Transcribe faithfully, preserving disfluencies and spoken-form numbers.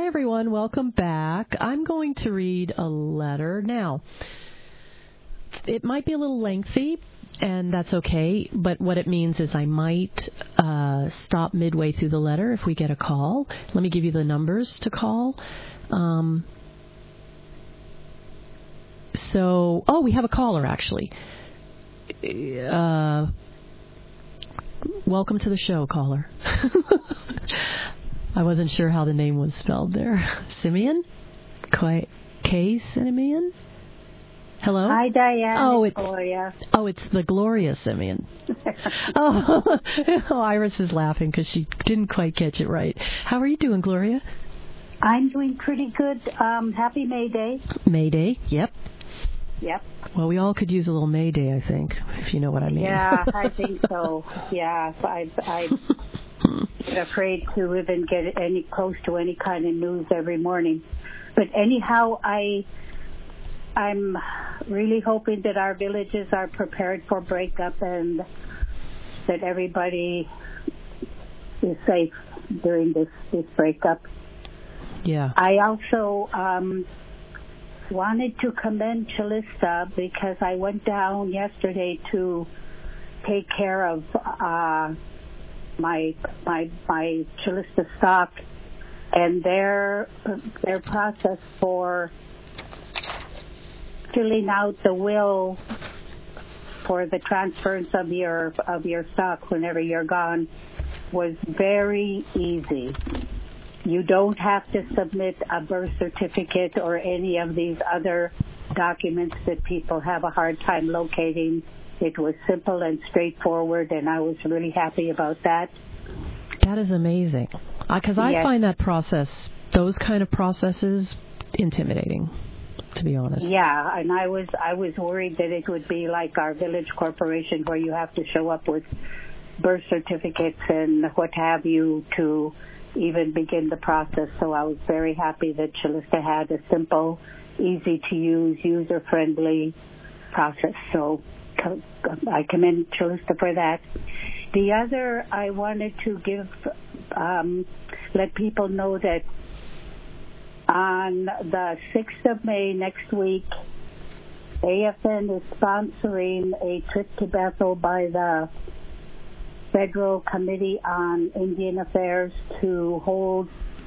Hi, everyone. Welcome back. I'm going to read a letter. Now, it might be a little lengthy, and that's okay, but what it means is I might uh, stop midway through the letter if we get a call. Let me give you the numbers to call. Um, so, oh, we have a caller, actually. Uh, welcome to the show, caller. I wasn't sure how the name was spelled there. Simeon? K, K Simeon? Hello? Hi, Diane. Oh, it's it's Gloria. Oh, it's the Gloria Simeon. oh, oh, Iris is laughing because she didn't quite catch it right. How are you doing, Gloria? I'm doing pretty good. Um, happy May Day. May Day, yep. Yep. Well, we all could use a little May Day, I think, if you know what I mean. Yeah, I think so. Yeah, I, I'm afraid to even get any close to any kind of news every morning. But anyhow, I... I'm really hoping that our villages are prepared for breakup and that everybody is safe during this, this breakup. Yeah. I also um, wanted to commend Chalista because I went down yesterday to take care of uh, my my my Chalista stock, and their their process for filling out the will for the transference of your of your stock whenever you're gone was very easy. You don't have to submit a birth certificate or any of these other documents that people have a hard time locating. It was simple and straightforward, and I was really happy about that. That is amazing. Because I Yes. find that process, those kind of processes, intimidating, to be honest. Yeah, and I was I was worried that it would be like our village corporation where you have to show up with birth certificates and what have you to even begin the process. So I was very happy that Chalista had a simple, easy to use, user friendly process. So I commend Chalista for that. The other, I wanted to give um, let people know that on the sixth of May next week, A F N is sponsoring a trip to Bethel by the Federal Committee on Indian Affairs to hold